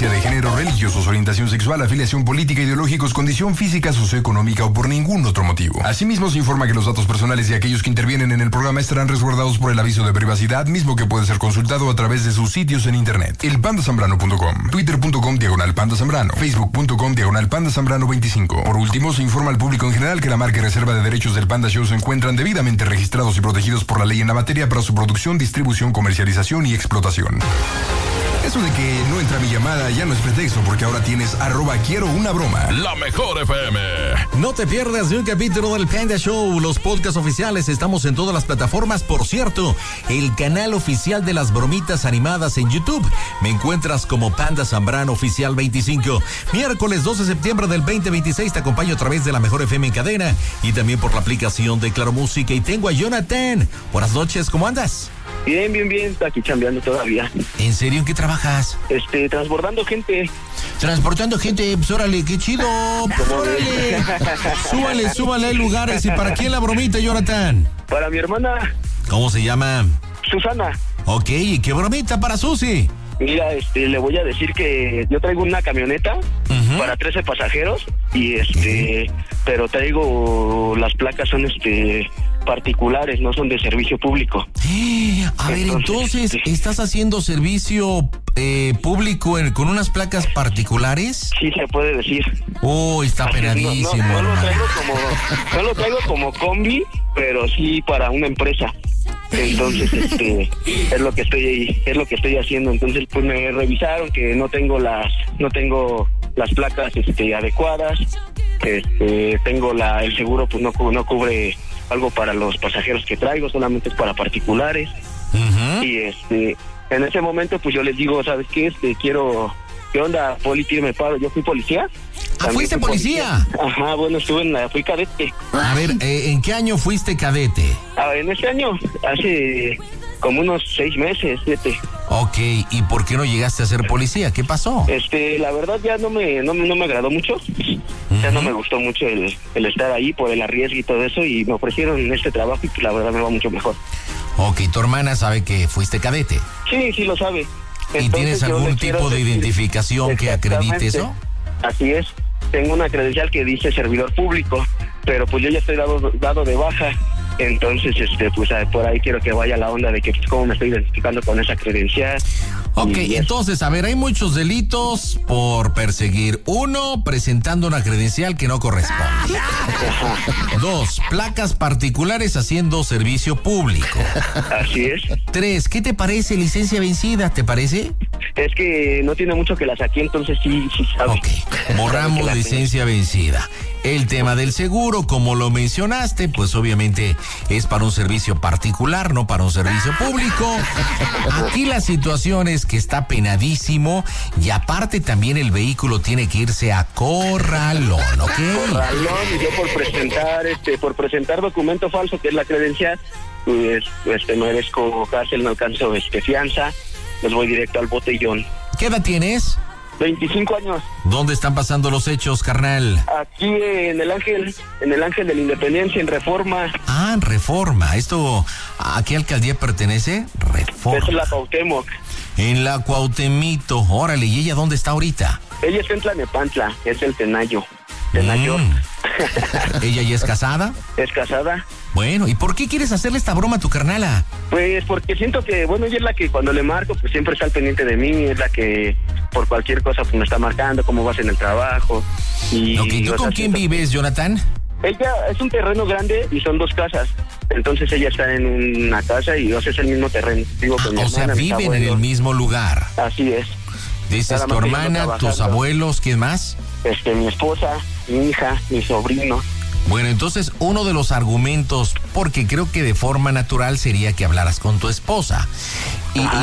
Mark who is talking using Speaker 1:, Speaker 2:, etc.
Speaker 1: preferencia de género, religiosos, orientación sexual, afiliación política, ideológicos, condición física, socioeconómica o por ningún otro motivo. Asimismo, se informa que los datos personales de aquellos que intervienen en el programa estarán resguardados por el aviso de privacidad, mismo que puede ser consultado a través de sus sitios en internet. elpandasambrano.com, twitter.com/pandasambrano, facebook.com/pandasambrano25. Por último, se informa al público en general que la marca y reserva de derechos del Panda Show se encuentran debidamente registrados y protegidos por la ley en la materia para su producción, distribución, comercialización y explotación. Eso de que no entra mi llamada ya no es pretexto, porque ahora tienes @quiero una broma.
Speaker 2: La mejor FM.
Speaker 3: No te pierdas de un capítulo del Panda Show. Los podcasts oficiales estamos en todas las plataformas. Por cierto, el canal oficial de las bromitas animadas en YouTube. Me encuentras como Panda Zambrano Oficial 25. Miércoles 12 de septiembre del 2026 te acompaño a través de la mejor FM en cadena y también por la aplicación de Claro Música. Y tengo a Jonathan. Buenas noches, ¿cómo andas?
Speaker 4: Bien, aquí chambeando todavía.
Speaker 3: ¿En serio? ¿En qué trabajas?
Speaker 4: Transbordando gente.
Speaker 3: Transportando gente, pues órale, qué chido. Órale. Súbale, hay lugares. ¿Y para quién la bromita, Jonathan?
Speaker 4: Para mi hermana.
Speaker 3: ¿Cómo se llama?
Speaker 4: Susana.
Speaker 3: Ok, ¿y qué bromita para Susi?
Speaker 4: Mira, le voy a decir que yo traigo una camioneta para 13 pasajeros y pero traigo, las placas son particulares, no son de servicio público.
Speaker 3: A ver, entonces, ¿estás haciendo servicio público con unas placas particulares?
Speaker 4: Sí, se puede decir.
Speaker 3: Oh, está penadísimo.
Speaker 4: No lo traigo como combi, pero sí para una empresa. Entonces, es lo que estoy haciendo. Entonces, pues me revisaron que no tengo las placas adecuadas. Tengo el seguro, pues no cubre algo para los pasajeros que traigo, solamente es para particulares. Y en ese momento, pues yo les digo, ¿sabes qué? ¿Qué onda, Poli? Tírame paro. Yo fui policía.
Speaker 3: ¿Fuiste policía?
Speaker 4: Ajá, bueno, fui cadete.
Speaker 3: A ver, ¿en qué año fuiste cadete?
Speaker 4: En ese año, hace como unos 6 meses, 7.
Speaker 3: Ok, ¿y por qué no llegaste a ser policía? ¿Qué pasó?
Speaker 4: La verdad ya no me agradó mucho. Ya no me gustó mucho el estar ahí por el arriesgue y todo eso, y me ofrecieron este trabajo y pues la verdad me va mucho mejor. Ok,
Speaker 3: ¿tu hermana sabe que fuiste cadete?
Speaker 4: Sí lo sabe.
Speaker 3: Entonces, ¿y tienes algún tipo de identificación que acredite eso?
Speaker 4: Así es. Tengo una credencial que dice servidor público, pero pues yo ya estoy dado de baja. Entonces, pues por ahí quiero que vaya la onda de que pues, cómo me estoy identificando con esa credencial.
Speaker 3: Ok, entonces, a ver, hay muchos delitos por perseguir. 1, presentando una credencial que no corresponde. 2, placas particulares haciendo servicio público.
Speaker 4: Así es.
Speaker 3: 3, ¿qué te parece licencia vencida? ¿Te parece?
Speaker 4: Es que no tiene mucho que la saqué, entonces sí sabes.
Speaker 3: Ok, borramos licencia vencida. El tema del seguro, como lo mencionaste, pues obviamente es para un servicio particular, no para un servicio público. Aquí la situación es que está penadísimo y aparte también el vehículo tiene que irse a corralón, ¿ok?
Speaker 4: Corralón, y yo por presentar documento falso, que es la credencial, pues merezco cárcel, no alcanzo fianza, pues voy directo al botellón.
Speaker 3: ¿Qué edad tienes?
Speaker 4: 25 años.
Speaker 3: ¿Dónde están pasando los hechos, carnal?
Speaker 4: Aquí en el Ángel de la Independencia, en Reforma.
Speaker 3: Ah, en Reforma. ¿A qué alcaldía pertenece? Reforma.
Speaker 4: Es la Cuauhtémoc.
Speaker 3: En la Cuauhtemito. Órale, ¿y ella dónde está ahorita?
Speaker 4: Ella está en Tlanepantla, es el Tenayo. Tenayo.
Speaker 3: ¿Ella ya es casada?
Speaker 4: Es casada.
Speaker 3: Bueno, ¿y por qué quieres hacerle esta broma a tu carnala?
Speaker 4: Pues porque siento que, ella es la que cuando le marco, pues siempre está al pendiente de mí, es la que por cualquier cosa pues me está marcando, cómo vas en el trabajo.
Speaker 3: Ok, ¿tú con quién vives, Jonathan?
Speaker 4: Ella es un terreno grande y son 2 casas. Entonces ella está en una casa y es el mismo terreno. Vivo con mi hermana,
Speaker 3: sea, viven en el mismo lugar.
Speaker 4: Así es.
Speaker 3: Dices tu hermana, tus abuelos, ¿quién más?
Speaker 4: Mi esposa, mi hija, mi sobrino.
Speaker 3: Bueno, entonces uno de los argumentos, porque creo que de forma natural sería que hablaras con tu esposa. Y